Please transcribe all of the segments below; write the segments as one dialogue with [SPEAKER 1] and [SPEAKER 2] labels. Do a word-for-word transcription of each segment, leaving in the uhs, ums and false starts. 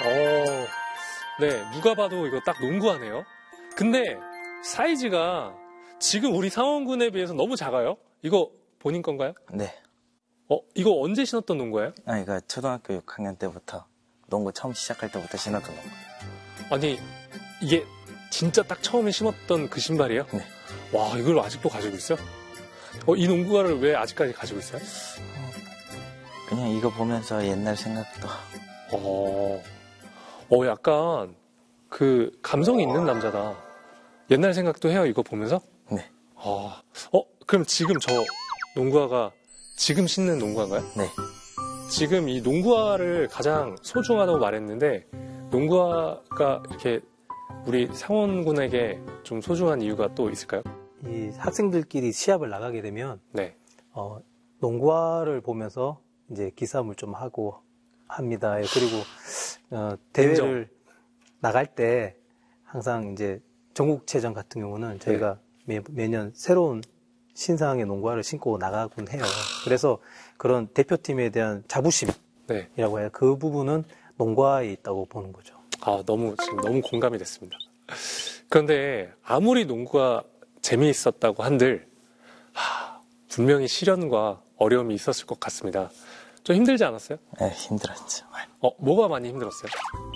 [SPEAKER 1] 어, 네, 누가 봐도 이거 딱 농구하네요. 근데 사이즈가 지금 우리 상원군에 비해서 너무 작아요. 이거 본인 건가요?
[SPEAKER 2] 네.
[SPEAKER 1] 어, 이거 언제 신었던 농구예요?
[SPEAKER 2] 아, 이거 초등학교 육 학년 때부터 농구 처음 시작할 때부터 신었던 농구.
[SPEAKER 1] 아니, 이게 진짜 딱 처음에 신었던 그 신발이에요?
[SPEAKER 2] 네.
[SPEAKER 1] 와, 이걸 아직도 가지고 있어요? 어, 이 농구화를 왜 아직까지 가지고 있어요?
[SPEAKER 2] 그냥 이거 보면서 옛날 생각도.
[SPEAKER 1] 어, 어, 약간 그 감성이 있는 남자다. 옛날 생각도 해요, 이거 보면서?
[SPEAKER 2] 네.
[SPEAKER 1] 아, 어, 그럼 지금 저 농구화가 지금 신는 농구화인가요?
[SPEAKER 2] 네.
[SPEAKER 1] 지금 이 농구화를 가장 소중하다고 말했는데 농구화가 이렇게 우리 상원군에게 좀 소중한 이유가 또 있을까요?
[SPEAKER 3] 이 학생들끼리 시합을 나가게 되면
[SPEAKER 1] 네.
[SPEAKER 3] 어, 농구화를 보면서 이제 기싸움을 좀 하고 합니다. 예, 그리고 어, 대회를 인정. 나갈 때 항상 이제 전국체전 같은 경우는 저희가 네. 매, 매년 새로운 신상의 농구화를 신고 나가곤 해요. 그래서 그런 대표팀에 대한 자부심이라고
[SPEAKER 1] 네.
[SPEAKER 3] 해요. 그 부분은 농구화에 있다고 보는 거죠.
[SPEAKER 1] 아, 너무 지금 너무 공감이 됐습니다. 그런데 아무리 농구가 재미있었다고 한들 하, 분명히 시련과 어려움이 있었을 것 같습니다. 좀 힘들지 않았어요?
[SPEAKER 2] 네, 힘들었죠.
[SPEAKER 1] 어, 뭐가 많이 힘들었어요?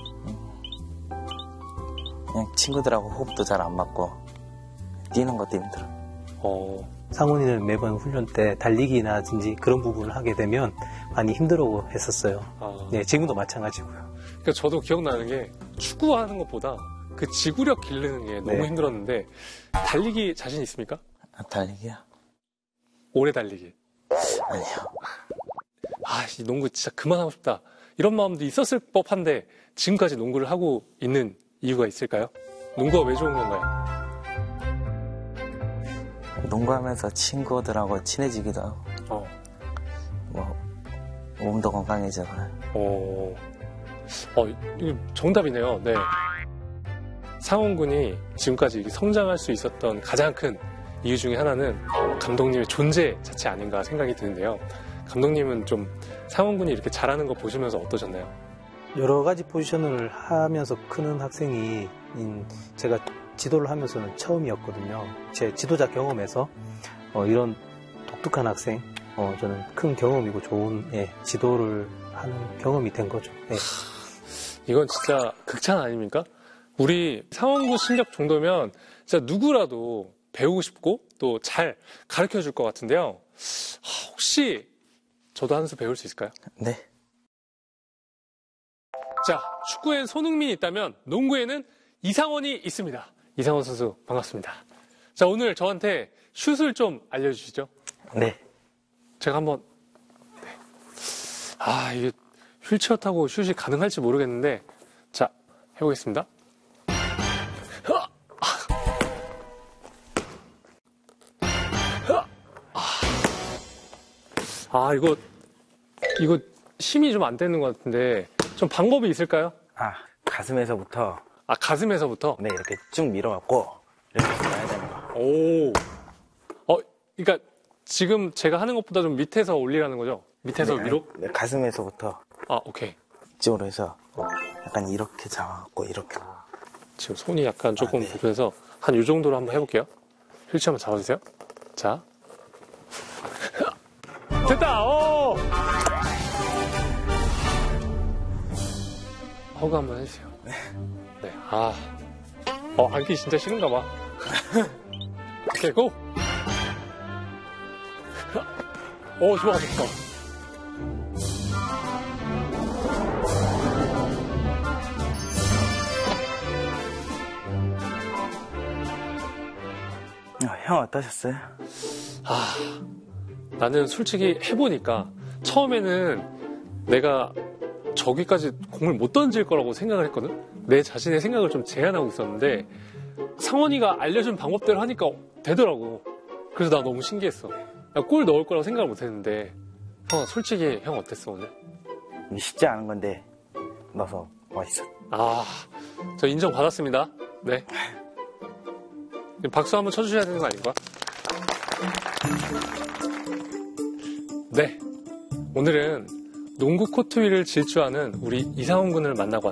[SPEAKER 2] 그냥 친구들하고 호흡도 잘 안 맞고 뛰는 것도 힘들어.
[SPEAKER 1] 어,
[SPEAKER 3] 상훈이는 매번 훈련 때 달리기나든지 그런 부분을 하게 되면 많이 힘들어 했었어요.
[SPEAKER 1] 아.
[SPEAKER 3] 네, 지금도 마찬가지고요.
[SPEAKER 1] 그러니까 저도 기억나는 게 축구하는 것보다 그 지구력 기르는 게 너무
[SPEAKER 3] 네.
[SPEAKER 1] 힘들었는데 달리기 자신 있습니까?
[SPEAKER 2] 아, 달리기요?
[SPEAKER 1] 오래 달리기.
[SPEAKER 2] 아니요.
[SPEAKER 1] 아, 이 농구 진짜 그만하고 싶다. 이런 마음도 있었을 법한데 지금까지 농구를 하고 있는 이유가 있을까요? 농구가 왜 좋은 건가요?
[SPEAKER 2] 농구하면서 친구들하고 친해지기도 하고
[SPEAKER 1] 어,
[SPEAKER 2] 뭐 몸도 건강해지고.
[SPEAKER 1] 어, 어, 이거 정답이네요. 네. 상원군이 지금까지 성장할 수 있었던 가장 큰 이유 중에 하나는 감독님의 존재 자체 아닌가 생각이 드는데요. 감독님은 좀 상원군이 이렇게 잘하는 거 보시면서 어떠셨나요?
[SPEAKER 3] 여러 가지 포지션을 하면서 크는 학생이 제가 지도를 하면서는 처음이었거든요. 제 지도자 경험에서 어, 이런 독특한 학생, 어, 저는 큰 경험이고 좋은 예, 지도를 하는 경험이 된 거죠. 예.
[SPEAKER 1] 이건 진짜 극찬 아닙니까? 우리 상원군 실력 정도면 진짜 누구라도 배우고 싶고 또 잘 가르쳐 줄 것 같은데요. 아, 혹시 저도 한 수 배울 수 있을까요?
[SPEAKER 2] 네.
[SPEAKER 1] 자, 축구엔 손흥민이 있다면 농구에는 이상원이 있습니다. 이상원 선수 반갑습니다. 자, 오늘 저한테 슛을 좀 알려주시죠.
[SPEAKER 2] 네.
[SPEAKER 1] 제가 한번 네. 아, 이게 휠체어 타고 슛이 가능할지 모르겠는데 자, 해보겠습니다. 아, 이거 이거 힘이 좀 안 되는 것 같은데 좀 방법이 있을까요?
[SPEAKER 2] 아, 가슴에서부터.
[SPEAKER 1] 아, 가슴에서부터?
[SPEAKER 2] 네, 이렇게 쭉 밀어갖고 이렇게 놔야 되는 거.
[SPEAKER 1] 오. 어, 그러니까 지금 제가 하는 것보다 좀 밑에서 올리라는 거죠? 밑에서
[SPEAKER 2] 네,
[SPEAKER 1] 위로?
[SPEAKER 2] 네, 가슴에서부터
[SPEAKER 1] 아, 오케이.
[SPEAKER 2] 이쪽으로 해서 약간 이렇게 잡아갖고 이렇게.
[SPEAKER 1] 지금 손이 약간 조금
[SPEAKER 2] 아, 네.
[SPEAKER 1] 불편해서 한 이 정도로 한번 해볼게요. 휠체어 한번 잡아주세요. 자. 됐다! 오! 허그 한번 해주세요. 네. 네. 아. 어, 앉기 진짜 싫은가 봐. 오케이, 고! 오, 좋아, 좋아.
[SPEAKER 2] 어, 형 어떠셨어요?
[SPEAKER 1] 아, 나는 솔직히 해보니까 처음에는 내가 저기까지 공을 못 던질 거라고 생각을 했거든? 내 자신의 생각을 좀 제한하고 있었는데 상원이가 알려준 방법대로 하니까 되더라고. 그래서 나 너무 신기했어. 야, 골 넣을 거라고 생각을 못 했는데 형, 솔직히 형 어땠어 오늘?
[SPEAKER 2] 쉽지 않은 건데 넣어서 멋있어.
[SPEAKER 1] 아, 저 인정 받았습니다. 네. 박수 한번 쳐주셔야 되는 거 아닌가? 네. 오늘은 농구 코트 위를 질주하는 우리 이상원 군을 만나고 왔습니다.